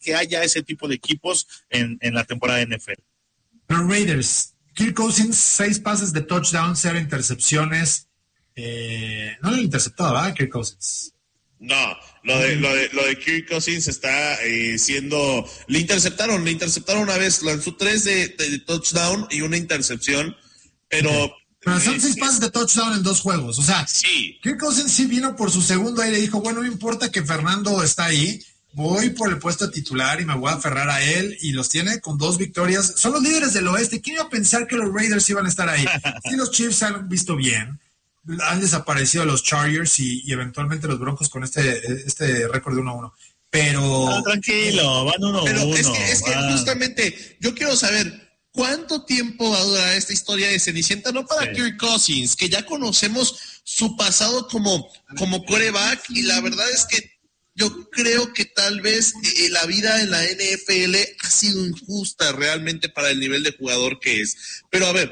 que haya ese tipo de equipos en la temporada de NFL. Los Raiders, Kirk Cousins, 6 pases de touchdown, 0 intercepciones. No lo interceptado, ¿verdad, Kirk Cousins? No, lo de Kirk Cousins está siendo... Le interceptaron una vez, lanzó 3 de touchdown y una intercepción, pero... Pero son 6 pases de touchdown en 2 juegos, o sea, sí. Kirk Cousins sí vino por su segundo aire y dijo, bueno, no importa que Fernando está ahí, voy por el puesto titular y me voy a aferrar a él, y los tiene con 2 victorias. Son los líderes del oeste. ¿Quién iba a pensar que los Raiders iban a estar ahí? Sí, los Chiefs han visto bien, han desaparecido los Chargers y eventualmente los Broncos con este récord de 1-1. Pero... tranquilo, van 1-1. Pero es que justamente yo quiero saber cuánto tiempo va a durar esta historia de Cenicienta, no para Kirk Cousins, que ya conocemos su pasado como quarterback, y la verdad es que yo creo que tal vez la vida en la NFL ha sido injusta realmente para el nivel de jugador que es. Pero a ver,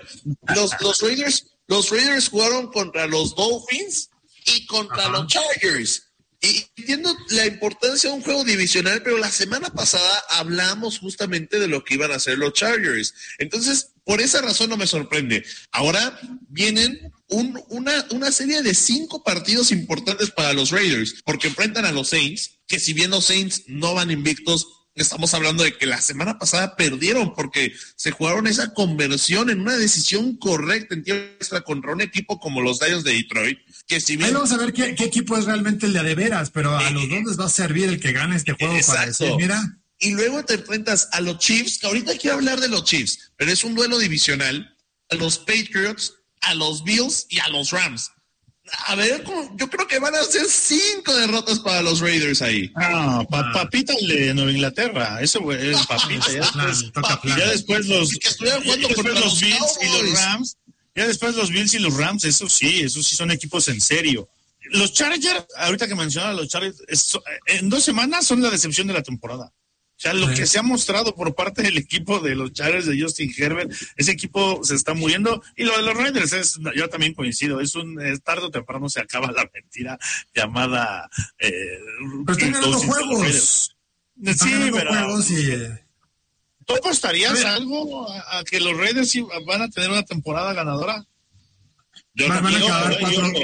los Raiders jugaron contra los Dolphins y contra los Chargers. Y entiendo la importancia de un juego divisional, pero la semana pasada hablamos justamente de lo que iban a hacer los Chargers. Entonces, por esa razón no me sorprende. Ahora vienen una serie de 5 partidos importantes para los Raiders, porque enfrentan a los Saints, que si bien los Saints no van invictos, estamos hablando de que la semana pasada perdieron porque se jugaron esa conversión en una decisión correcta en tiempo extra contra un equipo como los Lions de Detroit, que si bien... Ahí vamos a ver qué equipo es realmente el de veras, pero a los dos les va a servir el que gane este juego. Exacto. Para decir, mira... Y luego te enfrentas a los Chiefs, que ahorita quiero hablar de los Chiefs, pero es un duelo divisional, a los Patriots, a los Bills y a los Rams. A ver, yo creo que van a ser 5 derrotas para los Raiders ahí. Papita el de Nueva Inglaterra, eso es papita. Ya después los Bills y los Rams. Ya después los Bills y los Rams, esos sí son equipos en serio. Los Chargers, ahorita que mencionaba los Chargers, en 2 semanas son la decepción de la temporada. O sea, lo que se ha mostrado por parte del equipo de los Chargers de Justin Herbert, ese equipo se está muriendo. Y lo de los Raiders, yo también coincido, tarde o temprano se acaba la mentira llamada... pero están ganando juegos. Sí, pero... juegos y... ¿Tú apostarías algo a que los Raiders van a tener una temporada ganadora? Van a acabar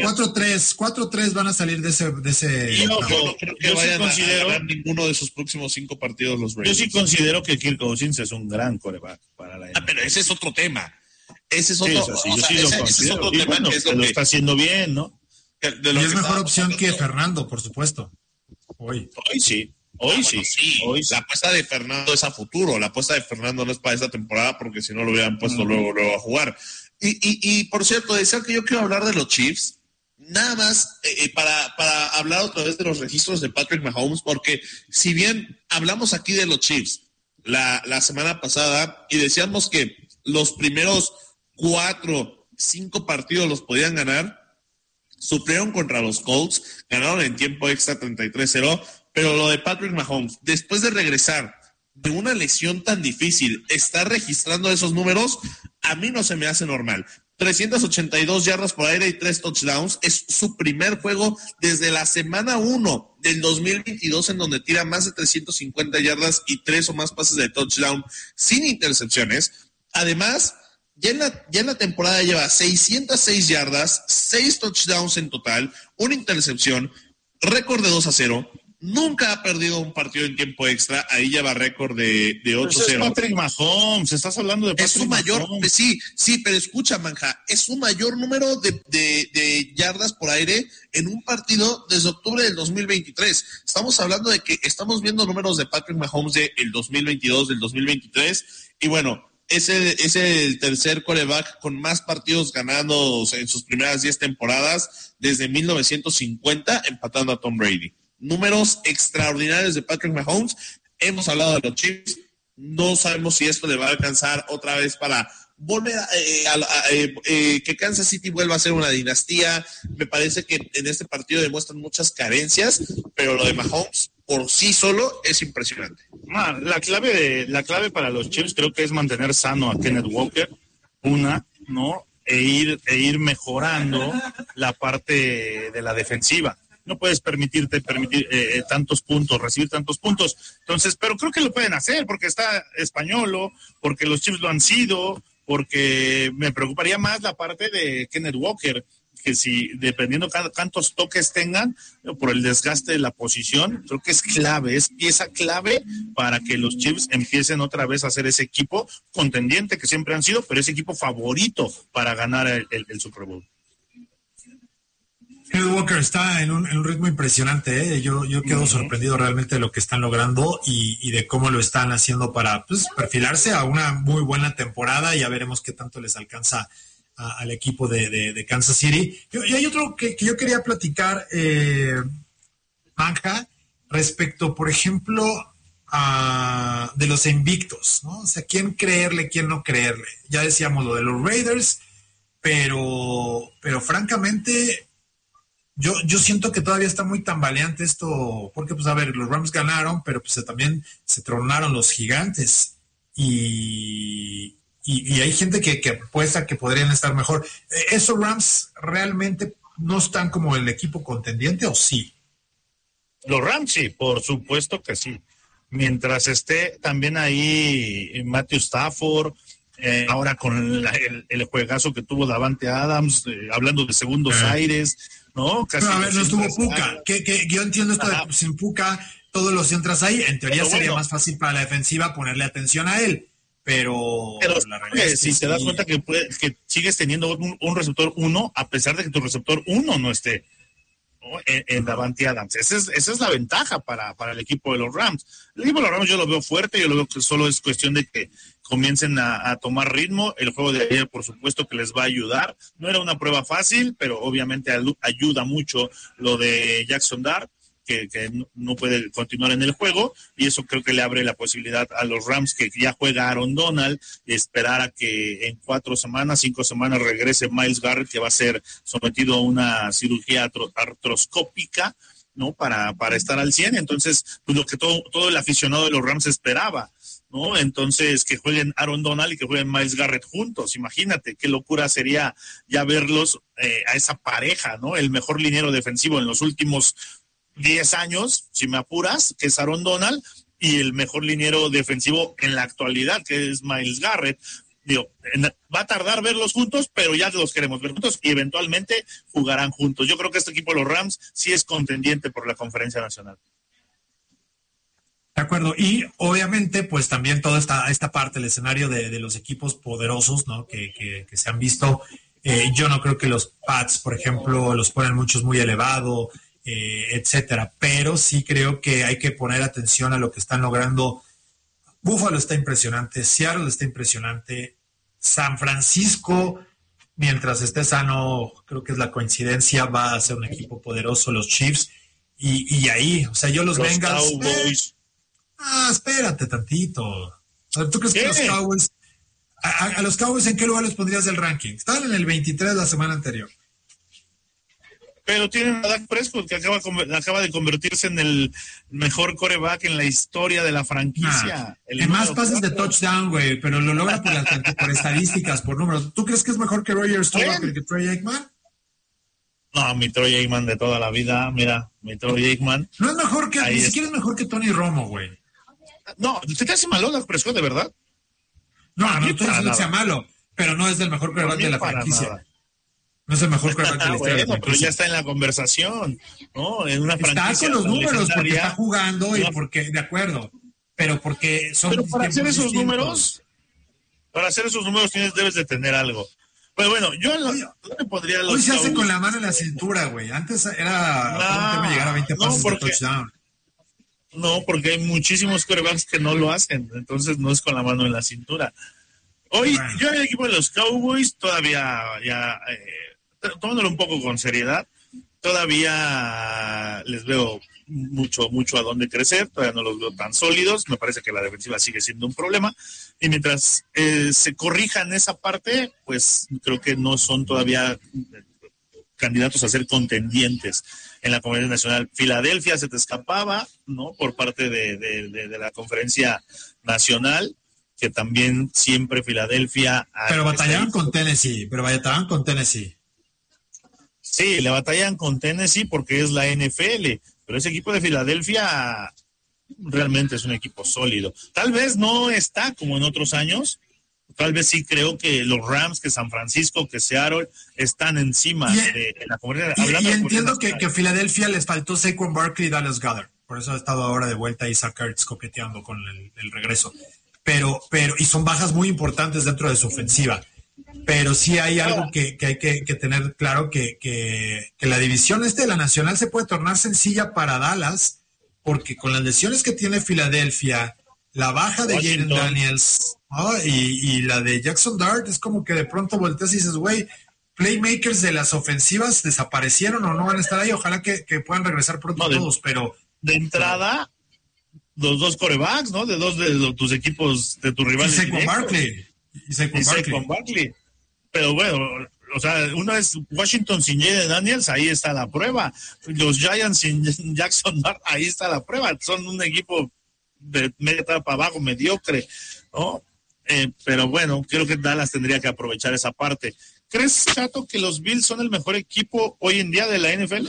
4-3 van a salir de ese yo no creo que vayan a ganar ninguno de sus próximos 5 partidos los Raiders. Yo sí considero que Kirk Cousins es un gran quarterback para la NFL. Pero ese es otro tema. Ese es otro, es otro tema, bueno, que es lo está haciendo bien, ¿no? Y es mejor opción que Fernando, por supuesto. Hoy sí. La apuesta de Fernando es a futuro. La apuesta de Fernando no es para esta temporada, porque si no lo hubieran puesto luego a jugar. Y por cierto, decía que yo quiero hablar de los Chiefs, nada más para hablar otra vez de los registros de Patrick Mahomes, porque si bien hablamos aquí de los Chiefs la semana pasada y decíamos que los primeros 4-5 partidos los podían ganar, sufrieron contra los Colts, ganaron en tiempo extra 33-0, pero lo de Patrick Mahomes, después de regresar de una lesión tan difícil, estar registrando esos números, a mí no se me hace normal. 382 yardas por aire y 3 touchdowns. Es su primer juego desde la semana 1 del 2022 en donde tira más de 350 yardas y 3 o más pases de touchdown sin intercepciones. Además, ya en la temporada lleva 606 yardas, 6 touchdowns en total, una intercepción, récord de 2-0. Nunca ha perdido un partido en tiempo extra. Ahí lleva récord de 8-0. Es Patrick Mahomes. Estás hablando de Patrick Mahomes. Es su mayor, sí, pero escucha, Manja, es su mayor número de yardas por aire en un partido desde octubre del 2023. Estamos hablando de que estamos viendo números de Patrick Mahomes del 2022, del 2023. Y bueno, es el tercer quarterback con más partidos ganados en sus primeras 10 temporadas desde 1950, empatando a Tom Brady. Números extraordinarios de Patrick Mahomes. Hemos hablado de los Chiefs. No sabemos si esto le va a alcanzar otra vez para volver que Kansas City vuelva a ser una dinastía. Me parece que en este partido demuestran muchas carencias, pero lo de Mahomes por sí solo es impresionante. La clave para los Chiefs creo que es mantener sano a Kenneth Walker, ¿no? E ir mejorando la parte de la defensiva. no puedes permitir tantos puntos, recibir tantos puntos. Entonces, pero creo que lo pueden hacer porque está Españolo, porque los Chiefs lo han sido, porque me preocuparía más la parte de Kenneth Walker, que si dependiendo cuántos toques tengan por el desgaste de la posición, creo que es clave, es pieza clave para que los Chiefs empiecen otra vez a ser ese equipo contendiente que siempre han sido, pero ese equipo favorito para ganar el Super Bowl. Kenneth Walker está en un ritmo impresionante, ¿eh? Yo quedo sorprendido realmente de lo que están logrando y de cómo lo están haciendo para perfilarse a una muy buena temporada. Ya veremos qué tanto les alcanza al equipo de Kansas City. Y hay otro que yo quería platicar, Manja, respecto, por ejemplo, de los invictos, ¿no? O sea, quién creerle, quién no creerle. Ya decíamos lo de los Raiders, pero francamente, yo siento que todavía está muy tambaleante esto, porque, pues, a ver, los Rams ganaron, pero pues también se tronaron los Gigantes. Y hay gente que apuesta que podrían estar mejor. ¿Esos Rams realmente no están como el equipo contendiente o sí? Los Rams sí, por supuesto que sí. Mientras esté también ahí Matthew Stafford, ahora con el juegazo que tuvo Davante Adams, hablando de segundos aires, ¿no? Casi a ver, no estuvo Puka. Que yo entiendo esto de sin Puka, todos los entras ahí. En teoría sería más fácil para la defensiva ponerle atención a él. Pero la realidad es que si te das cuenta que sigues teniendo un receptor 1, a pesar de que tu receptor 1 no esté, ¿no? en Davante Adams. Esa es la ventaja para el equipo de los Rams. El equipo de los Rams yo lo veo fuerte, yo lo veo que solo es cuestión de que comiencen a tomar ritmo. El juego de ayer, por supuesto, que les va a ayudar. No era una prueba fácil, pero obviamente ayuda mucho lo de Jackson Dart, que no puede continuar en el juego, y eso creo que le abre la posibilidad a los Rams, que ya juega Aaron Donald, esperar a que en 5 semanas regrese Myles Garrett, que va a ser sometido a una cirugía artroscópica, ¿no? Para estar al 100. Entonces, pues lo que todo el aficionado de los Rams esperaba, ¿no? Entonces, que jueguen Aaron Donald y que jueguen Myles Garrett juntos. Imagínate qué locura sería ya verlos a esa pareja, ¿no? El mejor liniero defensivo en los últimos 10 años, si me apuras, que es Aaron Donald, y el mejor liniero defensivo en la actualidad, que es Myles Garrett. Digo, va a tardar verlos juntos, pero ya los queremos ver juntos y eventualmente jugarán juntos. Yo creo que este equipo de los Rams sí es contendiente por la Conferencia Nacional. De acuerdo, y obviamente pues también toda esta parte, el escenario de los equipos poderosos, ¿no? que se han visto. Yo no creo que los Pats, por ejemplo, los ponen muchos muy elevado, etcétera, pero sí creo que hay que poner atención a lo que están logrando. Buffalo está impresionante, Seattle está impresionante, San Francisco, mientras esté sano, creo que es la coincidencia, va a ser un equipo poderoso, los Chiefs, y ahí, o sea, yo los Bengals, espérate tantito. ¿Tú crees que los Cowboys, a los Cowboys en qué lugar los pondrías del ranking? Estaban en el 23 la semana anterior. Pero tienen a Dak Prescott, que acaba de convertirse en el mejor quarterback en la historia de la franquicia. En más pases de touchdown, güey, pero lo logra por estadísticas, por números. ¿Tú crees que es mejor que Roger Staubach que Troy Aikman? No, mi Troy Aikman de toda la vida, mira, mi Troy Aikman. No es mejor que, ni siquiera es mejor que Tony Romo, güey. No, ¿se te hace malo Dak Prescott, de verdad? No estoy diciendo que sea malo, pero no es el mejor quarterback de la franquicia. Nada. No es el mejor quarterback de la historia. Bueno, pero ya está en la conversación, ¿no? En una franquicia. Está con los números porque está jugando y porque, de acuerdo, pero porque son. Pero para hacer esos números, debes de tener algo. Pero bueno, yo no me podría. Hoy se hace con la mano en la cintura, güey. Antes era un tema llegar a 20 pases de touchdown. No, porque hay muchísimos quarterbacks que no lo hacen, entonces no es con la mano en la cintura. Hoy, yo en el equipo de los Cowboys todavía tomándolo un poco con seriedad, todavía les veo mucho a dónde crecer, todavía no los veo tan sólidos, me parece que la defensiva sigue siendo un problema, y mientras se corrijan esa parte, pues creo que no son todavía candidatos a ser contendientes en la Conferencia Nacional. Filadelfia se te escapaba, ¿no? Por parte de la Conferencia Nacional, que también siempre Filadelfia... Pero batallaban con Tennessee, Sí, le batallan con Tennessee porque es la NFL, pero ese equipo de Filadelfia realmente es un equipo sólido. Tal vez no está como en otros años, tal vez sí creo que los Rams, que San Francisco, que Seattle están encima de la comunidad. Y entiendo que Filadelfia les faltó Saquon Barkley y Dallas Goedert, por eso ha estado ahora de vuelta Isaac Ertz coqueteando con el regreso. Pero, y son bajas muy importantes dentro de su ofensiva. Pero sí hay algo que hay que tener claro, que la división de la Nacional se puede tornar sencilla para Dallas, porque con las lesiones que tiene Filadelfia, la baja de Jaden Daniels, ¿no? y la de Jackson Dart, es como que de pronto volteas y dices, güey, playmakers de las ofensivas desaparecieron o no van a estar ahí, ojalá que puedan regresar pronto todos, pero... De entrada, los dos quarterbacks, ¿no? De dos de tus equipos, de tus rivales. Y Saquon Barkley. Pero bueno, o sea, una es Washington sin Jaden Daniels, ahí está la prueba. Los Giants sin Jackson Dart, ahí está la prueba. Son un equipo de media tabla para abajo, mediocre, ¿no? Pero bueno, creo que Dallas tendría que aprovechar esa parte. ¿Crees, Chato, que los Bills son el mejor equipo hoy en día de la NFL?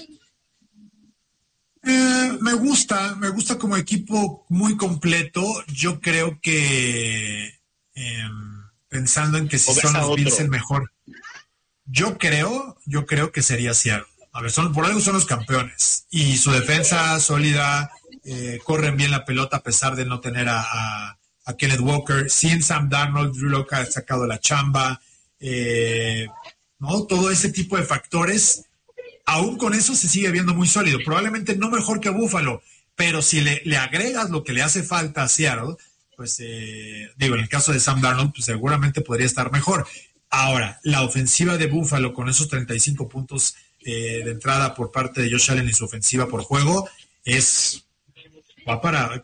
Me gusta como equipo muy completo. Yo creo que pensando en que si son los Bills el mejor, yo creo que sería Seattle. A ver, por algo son los campeones y su defensa sólida, corren bien la pelota a pesar de no tener a Kenneth Walker. Sin Sam Darnold, Drew Lock ha sacado la chamba, ¿no? Todo ese tipo de factores. Aún con eso se sigue viendo muy sólido. Probablemente no mejor que Buffalo, pero si le agregas lo que le hace falta a Seattle, pues en el caso de Sam Darnold, pues seguramente podría estar mejor. Ahora, la ofensiva de Buffalo con esos 35 puntos de entrada por parte de Josh Allen y su ofensiva por juego va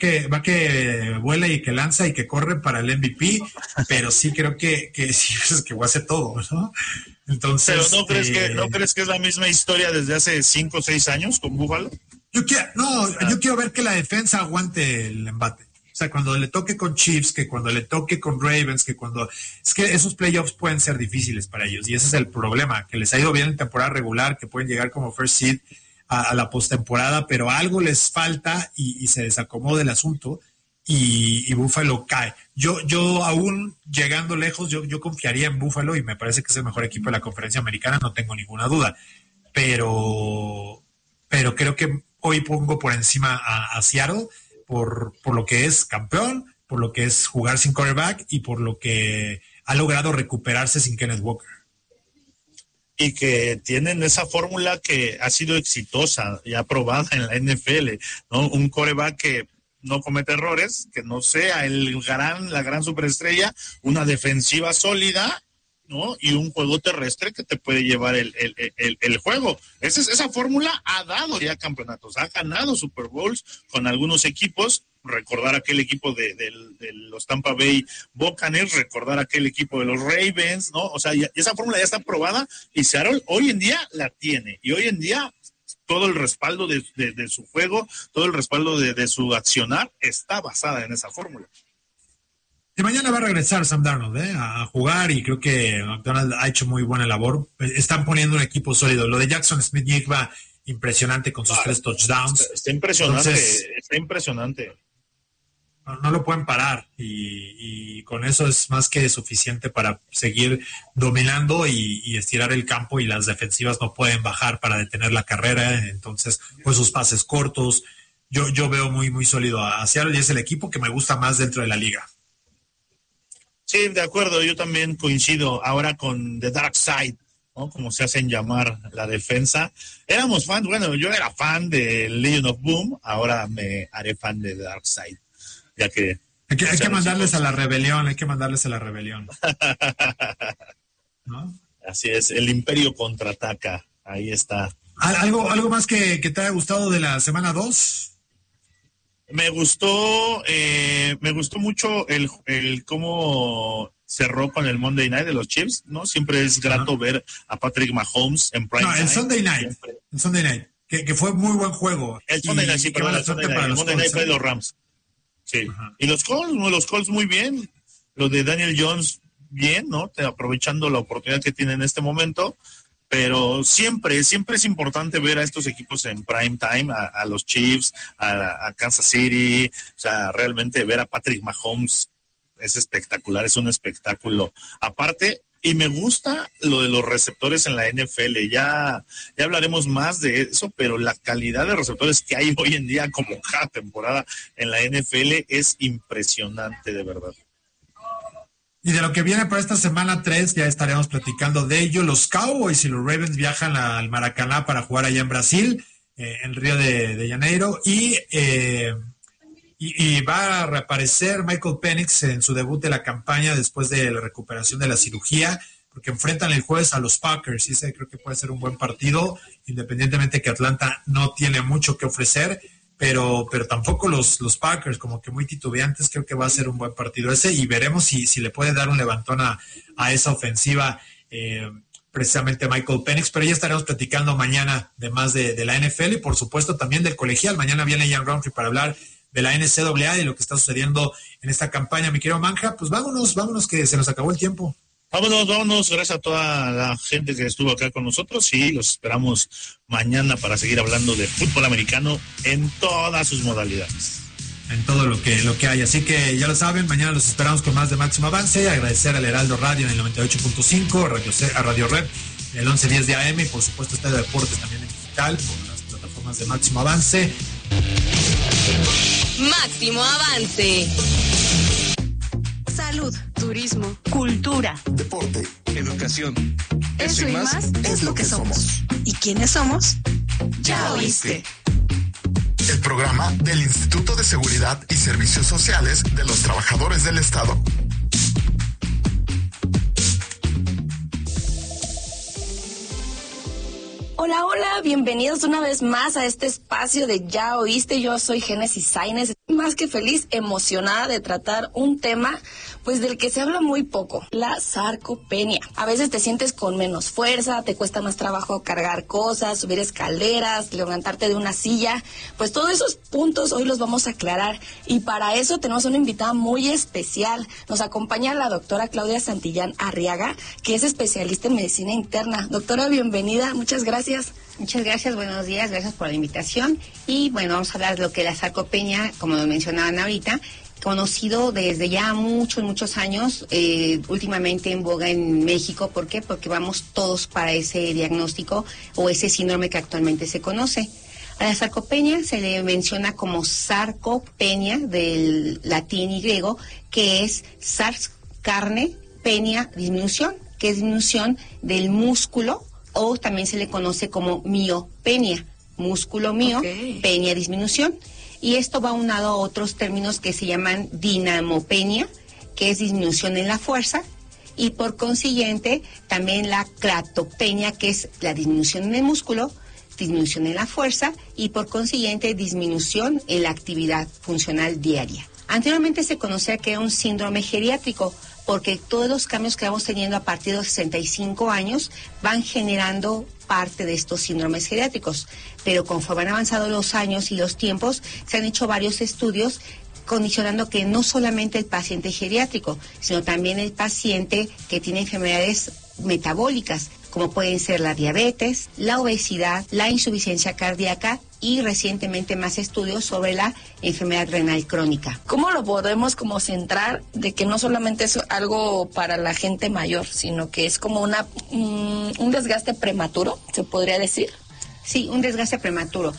que vuela y que lanza y que corre para el MVP, pero sí creo que sí es que hace todo, ¿no? Entonces, pero ¿no crees que es la misma historia desde hace 5 o 6 años con Buffalo? Yo quiero ver que la defensa aguante el embate. O sea, cuando le toque con Chiefs, que cuando le toque con Ravens, es que esos playoffs pueden ser difíciles para ellos y ese es el problema, que les ha ido bien en temporada regular, que pueden llegar como first seed a la postemporada, pero algo les falta y se desacomoda el asunto y Buffalo cae. Yo aún llegando lejos, yo confiaría en Buffalo y me parece que es el mejor equipo de la conferencia americana, no tengo ninguna duda, pero creo que hoy pongo por encima a Seattle por lo que es campeón, por lo que es jugar sin quarterback y por lo que ha logrado recuperarse sin Kenneth Walker. Y que tienen esa fórmula que ha sido exitosa y aprobada en la NFL, ¿no? Un quarterback que no comete errores, que no sea la gran superestrella, una defensiva sólida, ¿no? Y un juego terrestre que te puede llevar el juego. Esa fórmula ha dado ya campeonatos, ha ganado Super Bowls con algunos equipos. Recordar aquel equipo de los Tampa Bay Buccaneers, recordar aquel equipo de los Ravens, ¿no? O sea, esa fórmula ya está probada y Seattle hoy en día la tiene. Y hoy en día todo el respaldo de su juego, todo el respaldo de su accionar está basada en esa fórmula. Y mañana va a regresar Sam Darnold a jugar y creo que McDonald ha hecho muy buena labor. Están poniendo un equipo sólido. Lo de Jackson Smith-Njigba, impresionante con sus 3 touchdowns. Está impresionante, está impresionante. No lo pueden parar y con eso es más que suficiente para seguir dominando y estirar el campo y las defensivas no pueden bajar para detener la carrera, entonces pues sus pases cortos, yo veo muy muy sólido a Seattle y es el equipo que me gusta más dentro de la liga. Sí, de acuerdo, yo también coincido ahora con The Dark Side, ¿no? Como se hacen llamar la defensa. Éramos fans, bueno, yo era fan de Legion of Boom, ahora me haré fan de The Dark Side. Ya que hay que mandarles a la rebelión, ¿no? Así es, el Imperio contraataca, ahí está. ¿Algo más que te haya gustado de la semana 2? Me gustó mucho el cómo cerró con el Monday Night de los Chiefs, ¿no? Siempre es grato ver a Patrick Mahomes en prime time. El Sunday Night, que fue muy buen juego. El Sunday Night, sí, pero el Monday Night fue de los Rams. Sí. Ajá. Y los Colts muy bien. Lo de Daniel Jones bien, ¿no? Aprovechando la oportunidad que tiene en este momento. pero siempre es importante ver a estos equipos en prime time, a los Chiefs, a Kansas City, o sea, realmente ver a Patrick Mahomes es espectacular, es un espectáculo. Aparte, y me gusta lo de los receptores en la NFL, ya hablaremos más de eso, pero la calidad de receptores que hay hoy en día, como cada temporada en la NFL, es impresionante, de verdad. Y de lo que viene para esta semana 3, ya estaremos platicando de ello. Los Cowboys y los Ravens viajan al Maracaná para jugar allá en Brasil, en Río de Janeiro, y va a reaparecer Michael Penix en su debut de la campaña después de la recuperación de la cirugía, porque enfrentan el jueves a los Packers, y ese creo que puede ser un buen partido, independientemente que Atlanta no tiene mucho que ofrecer, pero tampoco los Packers, como que muy titubeantes. Creo que va a ser un buen partido ese, y veremos si le puede dar un levantón a esa ofensiva, precisamente Michael Penix. Pero ya estaremos platicando mañana de más de la NFL y por supuesto también del colegial. Mañana viene Ian Roundtree para hablar de la NCAA y lo que está sucediendo en esta campaña. Mi querido Manja, pues vámonos que se nos acabó el tiempo. Vámonos, gracias a toda la gente que estuvo acá con nosotros y los esperamos mañana para seguir hablando de fútbol americano en todas sus modalidades. En todo lo que hay, así que ya lo saben, mañana los esperamos con más de Máximo Avance. Agradecer al Heraldo Radio en el 98.5, a Radio Red en el 1110 de AM y por supuesto Estadio Deportes también en digital por las plataformas de Máximo Avance. Máximo Avance. Salud, turismo, cultura, deporte, educación. Eso y más es lo que somos. ¿Y quiénes somos? Ya oíste. El programa del Instituto de Seguridad y Servicios Sociales de los Trabajadores del Estado. Hola, bienvenidos una vez más a este espacio de Ya Oíste. Yo soy Génesis Sainz, más que feliz, emocionada de tratar un tema pues del que se habla muy poco, la sarcopenia. A veces te sientes con menos fuerza, te cuesta más trabajo cargar cosas, subir escaleras, levantarte de una silla. Pues todos esos puntos hoy los vamos a aclarar y para eso tenemos una invitada muy especial. Nos acompaña la doctora Claudia Santillán Arriaga, que es especialista en medicina interna. Doctora, bienvenida, muchas gracias. Muchas gracias, buenos días, gracias por la invitación. Y bueno, vamos a hablar de lo que es la sarcopenia, como lo mencionaban ahorita, conocido desde ya muchos años, últimamente en boga en México. ¿Por qué? Porque vamos todos para ese diagnóstico o ese síndrome que actualmente se conoce. A la sarcopenia se le menciona como sarcopenia, del latín y griego, que es sars, carne, penia, disminución, que es disminución del músculo, o también se le conoce como miopenia, músculo mío, penia, disminución. Y esto va aunado a otros términos que se llaman dinamopenia, que es disminución en la fuerza, y por consiguiente también la cratopenia, que es la disminución en el músculo, disminución en la fuerza, y por consiguiente disminución en la actividad funcional diaria. Anteriormente se conocía que era un síndrome geriátrico, porque todos los cambios que vamos teniendo a partir de los 65 años van generando parte de estos síndromes geriátricos. Pero conforme han avanzado los años y los tiempos, se han hecho varios estudios condicionando que no solamente el paciente geriátrico, sino también el paciente que tiene enfermedades metabólicas, como pueden ser la diabetes, la obesidad, la insuficiencia cardíaca y recientemente más estudios sobre la enfermedad renal crónica. ¿Cómo lo podemos como centrar de que no solamente es algo para la gente mayor, sino que es como un desgaste prematuro, se podría decir? Sí, un desgaste prematuro.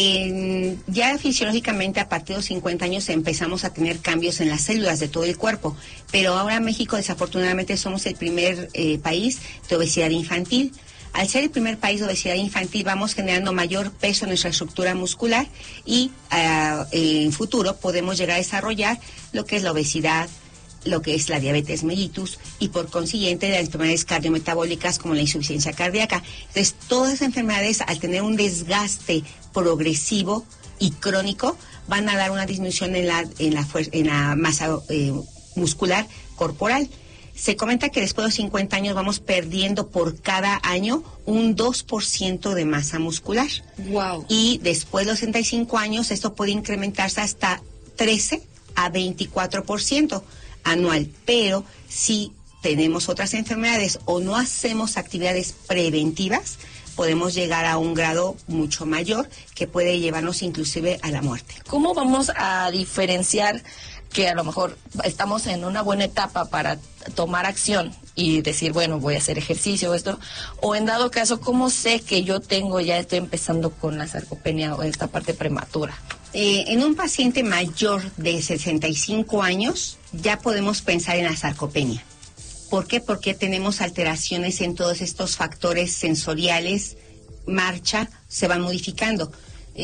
Ya fisiológicamente a partir de los 50 años empezamos a tener cambios en las células de todo el cuerpo, pero ahora México desafortunadamente somos el primer país de obesidad infantil. Al ser el primer país de obesidad infantil vamos generando mayor peso en nuestra estructura muscular y en futuro podemos llegar a desarrollar lo que es la obesidad, lo que es la diabetes mellitus y por consiguiente las enfermedades cardiometabólicas como la insuficiencia cardíaca. Entonces todas esas enfermedades al tener un desgaste progresivo y crónico van a dar una disminución en la masa muscular corporal. Se comenta que después de los 50 años vamos perdiendo por cada año un 2% de masa muscular. Wow. Y después de los 65 años esto puede incrementarse hasta 13 a 24% anual. Pero si tenemos otras enfermedades o no hacemos actividades preventivas, podemos llegar a un grado mucho mayor que puede llevarnos inclusive a la muerte. ¿Cómo vamos a diferenciar que a lo mejor estamos en una buena etapa para tomar acción y decir, bueno, voy a hacer ejercicio o esto, o en dado caso, cómo sé que yo ya estoy empezando con la sarcopenia o esta parte prematura? En un paciente mayor de 65 años ya podemos pensar en la sarcopenia. ¿Por qué? Porque tenemos alteraciones en todos estos factores sensoriales, marcha, se van modificando.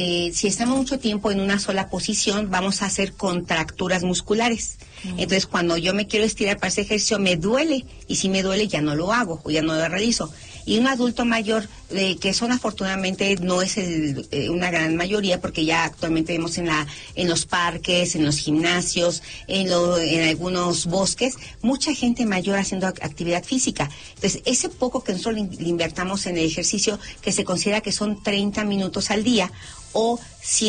Si estamos mucho tiempo en una sola posición, vamos a hacer contracturas musculares. Entonces, cuando yo me quiero estirar para ese ejercicio, me duele. Y si me duele, ya no lo hago o ya no lo realizo. Y un adulto mayor, que son afortunadamente no es una gran mayoría, porque ya actualmente vemos en los parques, en los gimnasios, en algunos bosques, mucha gente mayor haciendo actividad física. Entonces, ese poco que nosotros le invertamos en el ejercicio, que se considera que son 30 minutos al día, o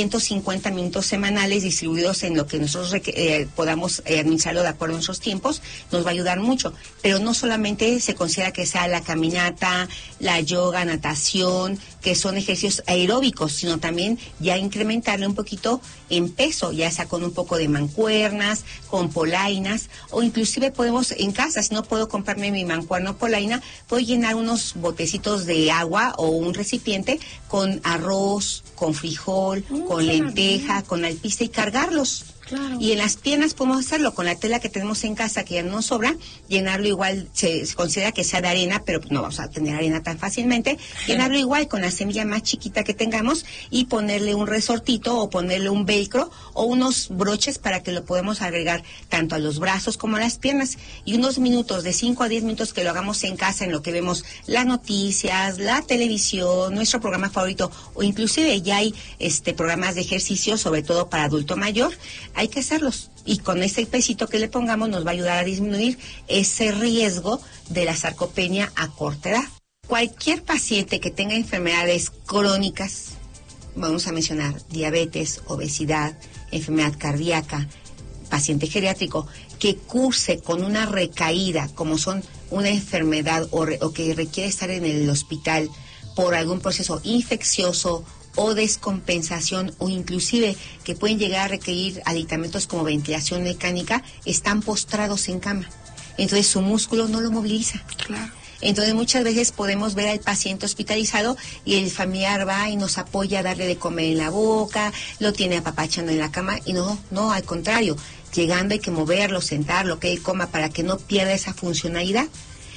150 minutos semanales distribuidos en lo que nosotros podamos administrarlo de acuerdo a nuestros tiempos, nos va a ayudar mucho. Pero no solamente se considera que sea la caminata, la yoga, natación, que son ejercicios aeróbicos, sino también ya incrementarle un poquito en peso, ya sea con un poco de mancuernas, con polainas, o inclusive podemos en casa, si no puedo comprarme mi mancuerna o polaina, puedo llenar unos botecitos de agua o un recipiente con arroz, con frijol, con lenteja, con alpiste y cargarlos. Claro. Y en las piernas podemos hacerlo con la tela que tenemos en casa, que ya no nos sobra, llenarlo igual, se considera que sea de arena, pero no vamos a tener arena tan fácilmente, llenarlo igual con la semilla más chiquita que tengamos y ponerle un resortito o ponerle un velcro o unos broches para que lo podamos agregar tanto a los brazos como a las piernas. Y unos minutos, de 5 a 10 minutos que lo hagamos en casa, en lo que vemos las noticias, la televisión, nuestro programa favorito, o inclusive ya hay programas de ejercicio, sobre todo para adulto mayor. Hay que hacerlos y con ese pesito que le pongamos nos va a ayudar a disminuir ese riesgo de la sarcopenia a corta edad. Cualquier paciente que tenga enfermedades crónicas, vamos a mencionar diabetes, obesidad, enfermedad cardíaca, paciente geriátrico, que curse con una recaída, como son una enfermedad o que requiere estar en el hospital por algún proceso infeccioso o descompensación, o inclusive que pueden llegar a requerir aditamentos como ventilación mecánica, están postrados en cama. Entonces su músculo no lo moviliza. Claro. Entonces muchas veces podemos ver al paciente hospitalizado y el familiar va y nos apoya a darle de comer en la boca, lo tiene apapachando en la cama, y no, al contrario, llegando hay que moverlo, sentarlo, que él coma para que no pierda esa funcionalidad.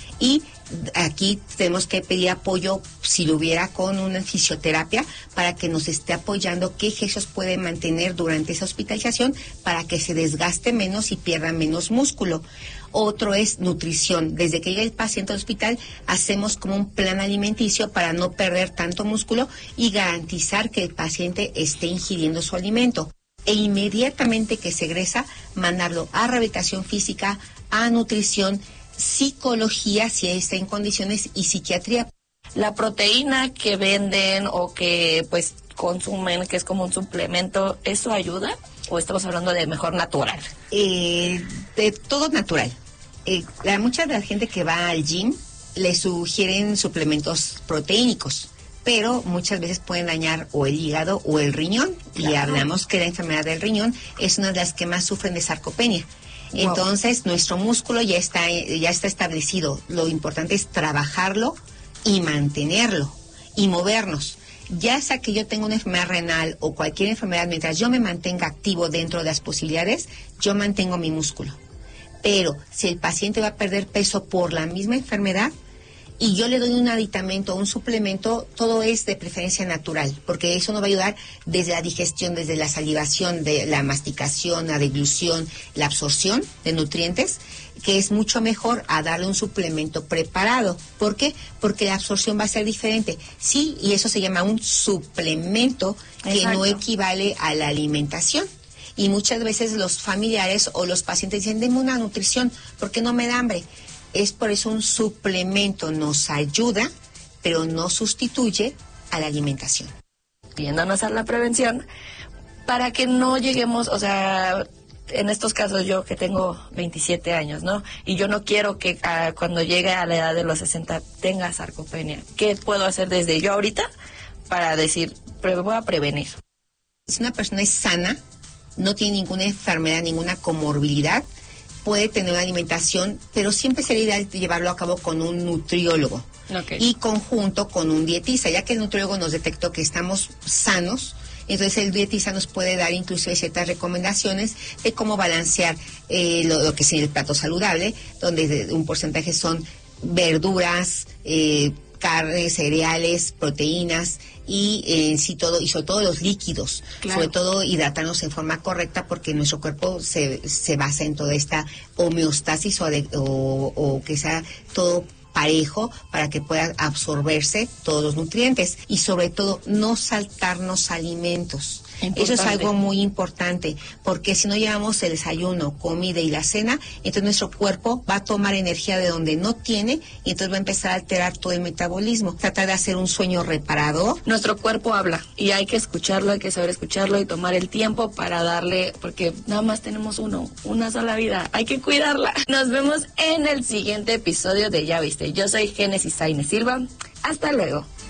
Y aquí tenemos que pedir apoyo, si lo hubiera, con una fisioterapia para que nos esté apoyando qué ejercicios puede mantener durante esa hospitalización para que se desgaste menos y pierda menos músculo. Otro es nutrición. Desde que llega el paciente al hospital, hacemos como un plan alimenticio para no perder tanto músculo y garantizar que el paciente esté ingiriendo su alimento. E inmediatamente que se egresa, mandarlo a rehabilitación física, a nutrición, psicología si está en condiciones y psiquiatría. La proteína que venden o que pues consumen, que es como un suplemento, ¿eso ayuda? ¿O estamos hablando de mejor natural? De todo natural. Mucha de la gente que va al gym le sugieren suplementos proteínicos, pero muchas veces pueden dañar o el hígado o el riñón. Claro. Y hablamos que la enfermedad del riñón es una de las que más sufren de sarcopenia. Wow. Entonces, nuestro músculo ya está establecido. Lo importante es trabajarlo y mantenerlo y movernos. Ya sea que yo tenga una enfermedad renal o cualquier enfermedad, mientras yo me mantenga activo dentro de las posibilidades, yo mantengo mi músculo. Pero si el paciente va a perder peso por la misma enfermedad y yo le doy un aditamento o un suplemento, todo es de preferencia natural, porque eso nos va a ayudar desde la digestión, desde la salivación, de la masticación, la deglución, la absorción de nutrientes, que es mucho mejor a darle un suplemento preparado. ¿Por qué? Porque la absorción va a ser diferente. Sí, y eso se llama un suplemento que Exacto. no equivale a la alimentación. Y muchas veces los familiares o los pacientes dicen, deme una nutrición, porque no me da hambre. Es por eso un suplemento nos ayuda, pero no sustituye a la alimentación. Yéndonos a la prevención, para que no lleguemos, o sea, en estos casos yo que tengo 27 años, ¿no? Y yo no quiero que cuando llegue a la edad de los 60 tenga sarcopenia. ¿Qué puedo hacer desde yo ahorita para decir, voy a prevenir? Si una persona es sana, no tiene ninguna enfermedad, ninguna comorbilidad, puede tener una alimentación, pero siempre sería ideal llevarlo a cabo con un nutriólogo. Okay. Y conjunto con un dietista, ya que el nutriólogo nos detectó que estamos sanos. Entonces el dietista nos puede dar inclusive ciertas recomendaciones de cómo balancear lo que es el plato saludable, donde un porcentaje son verduras, carnes, cereales, proteínas y sí todo, y sobre todo los líquidos, claro. Sobre todo hidratarnos en forma correcta, porque nuestro cuerpo se basa en toda esta homeostasis o que sea todo parejo para que puedan absorberse todos los nutrientes, y sobre todo no saltarnos alimentos. Eso es algo muy importante, porque si no llevamos el desayuno, comida y la cena, entonces nuestro cuerpo va a tomar energía de donde no tiene, y entonces va a empezar a alterar todo el metabolismo. Tratar de hacer un sueño reparador. Nuestro cuerpo habla y hay que escucharlo, hay que saber escucharlo y tomar el tiempo para darle, porque nada más tenemos una sola vida, hay que cuidarla. Nos vemos en el siguiente episodio de Ya Viste. Yo soy Génesis Sainz Silva. Hasta luego.